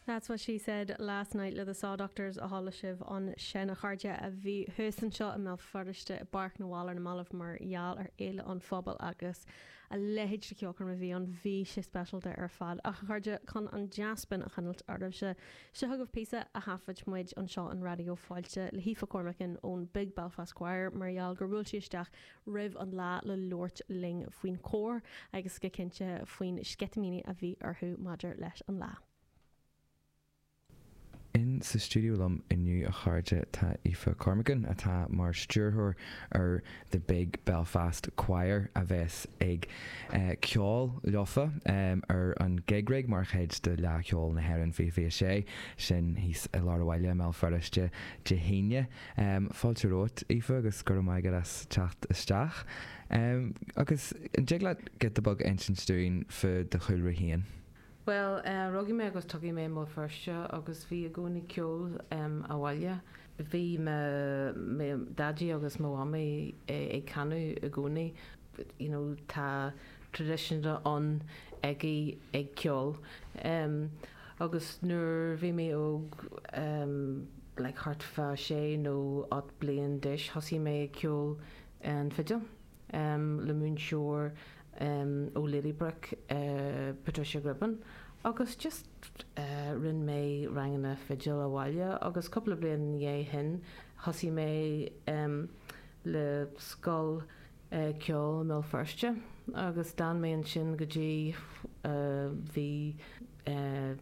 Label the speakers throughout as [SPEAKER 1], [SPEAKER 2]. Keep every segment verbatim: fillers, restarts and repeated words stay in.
[SPEAKER 1] That's what she said last night le the Saw Doctors a Hollishiv on Shenna Chardia a bhí thusan seo a mé foriste i barc na bháil na malamh mar eall ar éile an phobal agus a lehéid de ceocan a bhí an bhí sé specialte ar fad a chuide chun an jaspin a chanalt ardamh se se thugah písa a hafid muid an seo an radio fáilte le hífa cormacin ón Big Belfast Choir mar eall gur bhfuil siisteach rih an lá le Lord Ling faoin cór agus go cinnte faoin scetamíní a bhí arthú maidir leis an lá.
[SPEAKER 2] In sa studiolum inniu a charde tá Aoife Cormagan atá mar stúrthóir ar the Big Belfast Choir a bheits ag uh, ceol leofa um, ar an gigrig mar chéid de le ceol na heran fé fé sé sin hís a láhhaile me foriste de héine um, fáilte rót Aoife agus gur maigad as techt isteach um, agus an jigla get the bug engine stúin for de chuilre héan.
[SPEAKER 3] Well, uh, rugí mé agus tugaí mé má firste agus bhí a gcónaí ceol um, a bhaile. Bhí me dadí agus mó amí ag canú a gcónaí. You know, tá tradiisiúnta an ag ag ceol. Um, agus nuair bhí mé óg um, like hartfa sé nó at blian dis hasí mé ceol an fideal. Um, le Moon Shore um, ó Ladybrook uh, Patricia Gribben agus just uh, rin mé rangana fideal a bhaile agus couple of blian é hin hasí mé um, le scoil uh, ceol mé firste agus dan mé an sin go dtí uh, bhí uh,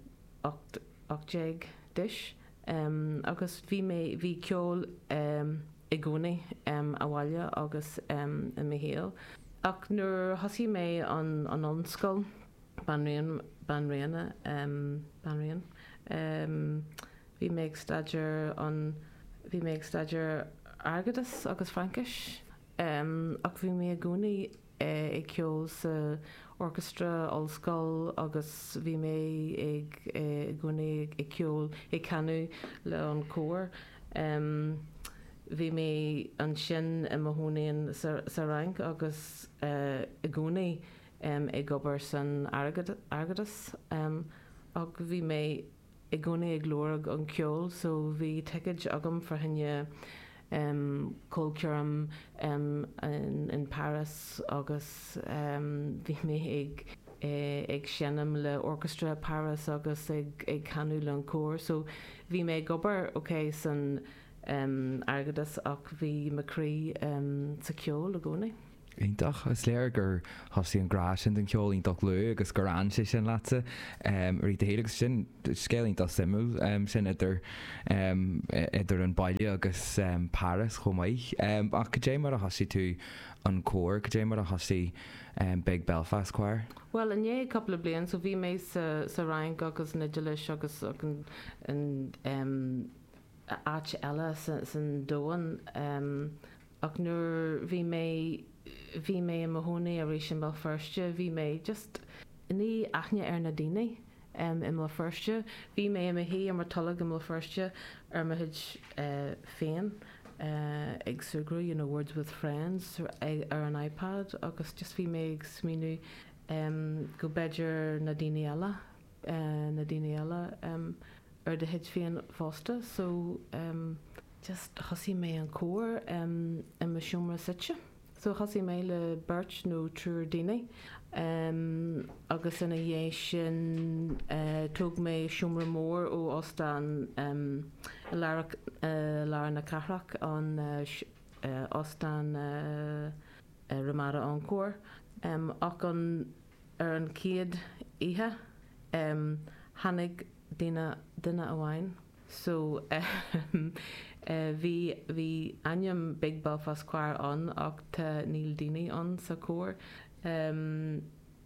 [SPEAKER 3] ochtéig dis um, agus bhí mé bhí ceol um, i gcónaí um, a bhaile agus um, i méhéal. Ach nuair hasí mé an an onscoil banríon banríanna um, banríon. Um, bhí mé ag staidir an bhí mé ag staidir Argadas agus Frankish. Um, ach bhí mé a gcónaí eh, ag ceol sa orchestra allscoil agus bhí mé ag eh, gcónaí ag ceol ag canú le an cór. Um, Bhí mé an sin i mthónaíon sa rang agus uh, i gcónaí um, ag gobar san Argadas um, ag bhí mé i gcónaí ag glór an ceol so bhí tiid agam for hinne um, Colcurum um, in, in Paris agus um, bhí mé ag eh, ag sinnam le orchestra Paris agus ag, ag canú le an cór so bhí mé gobar okay, san Um, Argadas ach bhí macrí um, sa ceol a gcónaí.
[SPEAKER 2] Ítach is léir gur hasí an grás sin den ceol ítach lu agus gur an sé sin láta um, rí de héilegus sin scéal ítach simú um, sin idir um, idir an baile agus um, Paris chomaich um, ach go dé mar a hasí tú an cór go dé mar a hasí um, Big Belfast Choir?
[SPEAKER 3] Well, in é couple of blian so bhí mé sa, sa rang agus na Gilis agus an, an um, áit eile san, san dóan um, ach nuair bhí mé bhí mé in mthónaí a rééis sin bhil firste bhí mé just ní aithne ar na daoine um, in bhil firste bhí mé a hí ar mar tuladh in bhil firste ar maid uh, féin uh, ag sugrú you know, Words with Friends ar, ar an iPad agus just bhí mé ag smíú um, go beidir na daoine eile uh, na daoine eile um, ar de hid féin fásta so um, just hasí mé an cór um, i me siomra sitse so hasí mé le Birch nó trúr daine um, agus ina dhé sin uh, tóg mé siomra mór ó Ostan um, lar uh, na Carach an uh, uh, Ostan uh, uh, Ramada an cór um, ach an ar an céad ihe um, hanig Dina Dina a bhain so um, uh, bhí bhí aim Big Belfast Choir an ach tá níl daoine an sa cór um,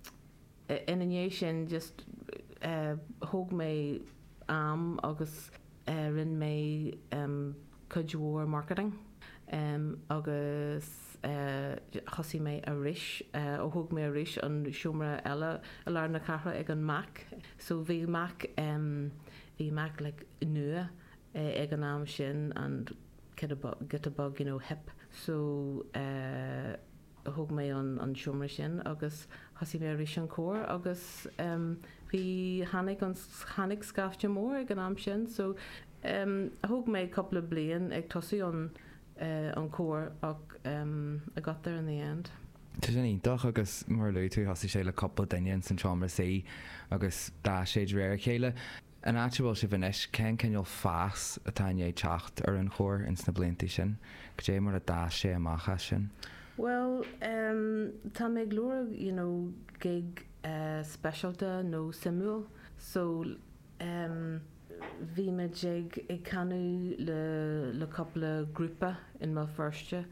[SPEAKER 3] in ané sin just uh, thóg mé am agus uh, rinn mé um, cudmhór marketing um, agus Uh, chosí mé a ris uh, ó thug mé a ris an siomra eile a lár na cara ag an Mac so bhí Mac um, bhí Mac like, nua uh, ag an am sin and get a bug, get a bug you know, hip so uh, thug mé an, an siomra sin agus chosí mé a ris an cór agus um, hí hanig an hanig scafte mór ag an am sin, so um, a thug mé couple of blian ag tosaí an uh, an cór ach um, I got there in the end.
[SPEAKER 2] Tá sin ítach agus mar lu tú hasí sé le couple daine san teamra sí agus dá séid réir chéile. An áitiúil si bhanis cén cinneol fás atá é teacht ar an chóir in sna bliantí sin, go dé mar a dá sé amachcha sin.
[SPEAKER 3] Well, um, tá mé glóra, you know, gig uh, specialta nó simúil, so um, bhí me jig ag canú le, le couple grúpa in má firste,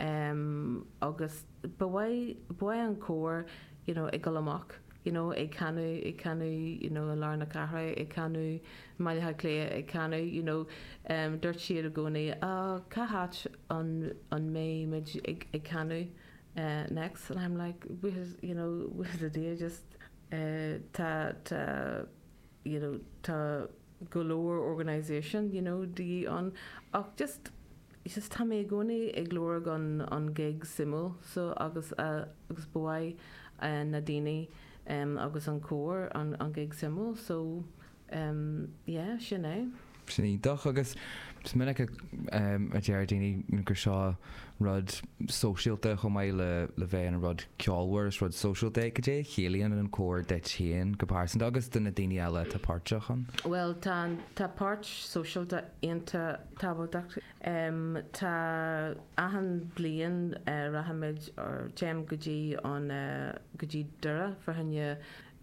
[SPEAKER 3] um, agus bhhaid an cór, you know, ag go amach. You know, ag canú, ag canú, you know, a lárna cara, ag canú, mailithe clé, ag canú, you know, um, dúirt siad a gcónaí, ah, cahat an, an mé mid ag, ag canú uh, next, and I'm like, with, you know, with the day, just uh, ta, ta, you know, ta galore organisation, you know, di on, ach, just, just ta mé gcónaí ag glóra an, an gig simul, so agus, uh, agus bói uh, Nadini, Um, agus an cór an, an gig simul, so um, yeah, sin é.
[SPEAKER 2] Sin ítach agus minic um, a deardíine gur seo rud socialte chu mé le, le bheith an rud ceolhar is rud socialte go dé chéalaíonn an cór de chéan go pásan agus duna daine eile tá páirteachan?
[SPEAKER 3] Well, tá tá páirt socialta aonanta tábhachtach. Um, tá ahan blian uh, rahamid or téim go dtí an uh, go dtí dura for henne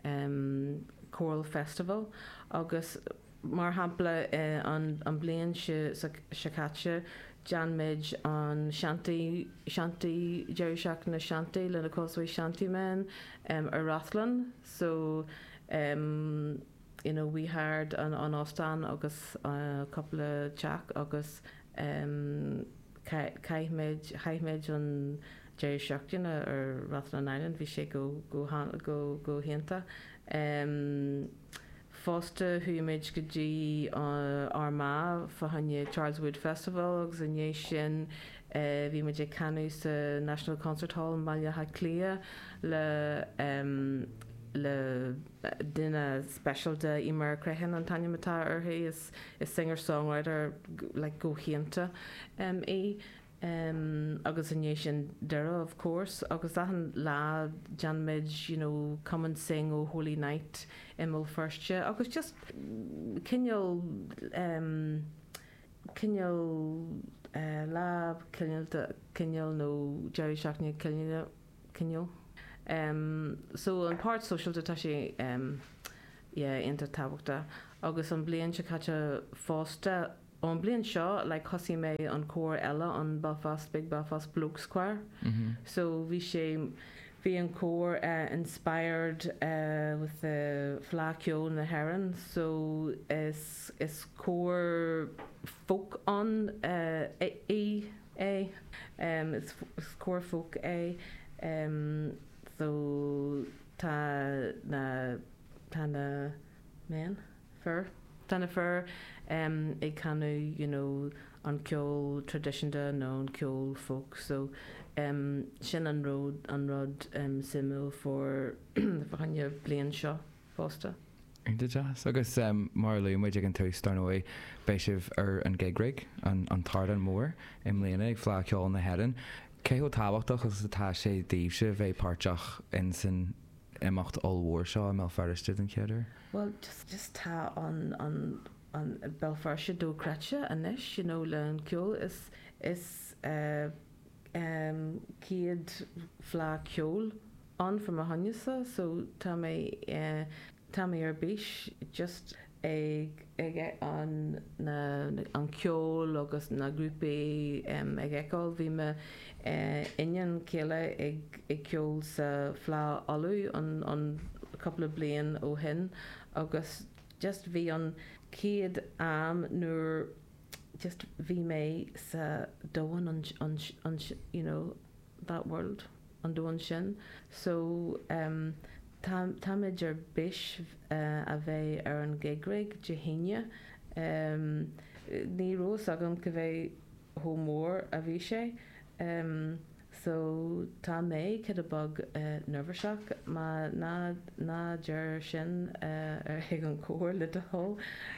[SPEAKER 3] um, choral festival agus mar hampla uh, an, an blian se secatse Jan Midge on Shanty Shanty Jerry Shack na Shanty le na Causeway Shanty men um, ar Rathlin, so um, you know, we hired an an Ostan agus a uh, couple of Jack agus um, Kai Midge High Midge on Jerry Shack or Rathlin Island vi sé go go go go hinta um, Fosta huimid go dtí Armagh fa hanne Charles Wood Festival agus an é sin bhí me ag canú sa National Concert Hall Mailithe Clia le um, le duine specialta í mar crehan an Tanya Matá arthaí is, is singer-songwriter like go chianta um, é Um, agus an sin dara, of course, agus ahan lá Jan Midge, you know, come and sing O Holy Night imil first year, agus just cinneal um, cinneal uh, lab cinneal cinneal no Jerry Shackney cinneal cinneal um, so an part social tá sé um, yeah, inter tábhachta agus an blian se caite fásta on blian seo like cosí mé an cór eile on Belfast Big Belfast Bloke Square, mm-hmm. So bhí sé bhí an cór uh, inspired uh, with the Flaccio na Heron, so is is cór folk on uh, a a um it's, it's cór folk a um so tá na tá na men fur tá na fur um ag canú, you know, an ceol tradition da no an ceol folk, so um sin an road an rod um simú for fanne blian seo fásta.
[SPEAKER 2] Inte jazz agus um mar lu muid an tú starnoi béisih ar an gigrig an an tardan mór im léana ag flá ceol na heran. Cé ho táhachtach agus atá sé díobse bheith páirteach in san imacht allhór seo mé ferriiste an ceidir?
[SPEAKER 3] Well, just just tá an an an Belfast do crutche anis, you know, le an ceol is is uh, um kiad flá ceol on from a hannesa, so tá mé uh, tá mé ar bís just ag ag an na an ceol agus na grúpa um, ag eáil bhí me uh, inan céile ag ag ceol sa flá alú an an couple of blian ó hin agus just bhí an céad am nuair just bhí mé sa dóhan an, an, an, you know, that world an dóhan sin, so um, táid ar bis uh, a bheith ar an gigrig dehéine um, ní rós agam go bheith thó mór a bhí sé um, so tá mé cad a bug uh, nervseach má ná ná deir sin uh, ar hiag an cóir le a hó.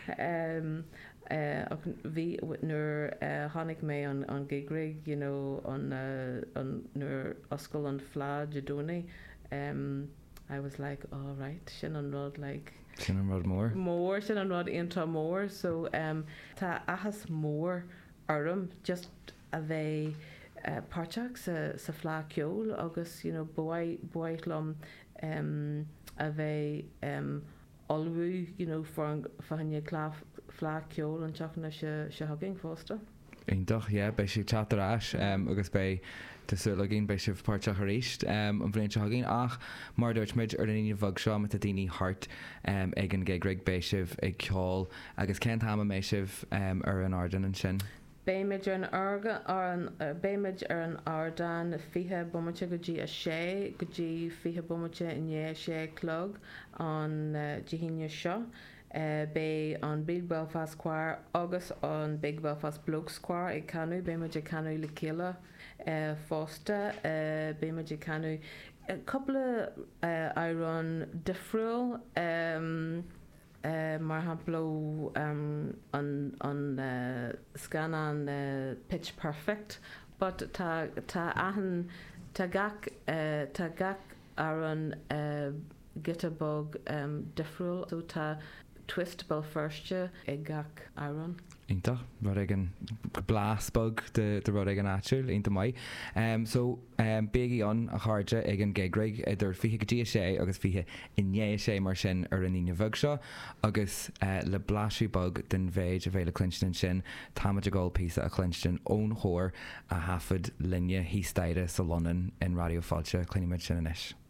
[SPEAKER 3] Um, uh, bhí nuair uh, tháinig mé an, an gigrig, you know, an, uh, an nuair oscail an Phleadh Dúnaí. Um, I was like, all right, sin an rud like
[SPEAKER 2] sin an rud mór.
[SPEAKER 3] Mór, sin an rud intra mór. So um, tá ahas mór orm just a bheith uh, páirteach sa, sa Phleadh Ceoil agus, you know, buaitlam um, a bheith um, olbhú, you know, fahanne Phleadh Ceoil an teachna se, se haging fósta.
[SPEAKER 2] Ítach, yeah, bei si chattarás um, agus bei Tásúla gin bei sibh páirteach a ríist um, an bhléon seo gin ach mar dúirt muid ar daoine bhag seo me a daoine hart um, ag an gigrig bei sibh ag ceáil agus cén táama mé sibh um, ar an ardan an sin.
[SPEAKER 3] Béimiid ar an arga ar an uh, béimiid ar an ardan fiche bumaite go dtí a sé go dtí fiche bumaite inné sé clog an uh, dihíine seo. Uh, bé an Big Belfast Choir agus an Big Belfast Blokes Choir ag canú béimiid ag canú le céile uh, fósta uh, béimiid ag canú a couple uh, iron difriúil um, uh, mar hamplo um, an, an uh, scan an uh, Pitch Perfect, but tá tá ahan tá gach uh, tá gach ar an uh, gitterbug um, difriúil, so tá twistable firstje ag gach aron.
[SPEAKER 2] Ínta, rud ag an blásbug de, de rud ag an áitiúil, ínta mai. Um, so, um, bégi an a cháirde ag an gigrig idir fiche go dtí sé agus fiche inné sé mar sin ar an íine bhug seo, agus uh, le blasí bug den bhéid a bhéile Clinston sin, táid a gáil písa a Clinston ón chóir a hafad linne hí staire sa London in Radio Fáilte, Clínimeid sin inis.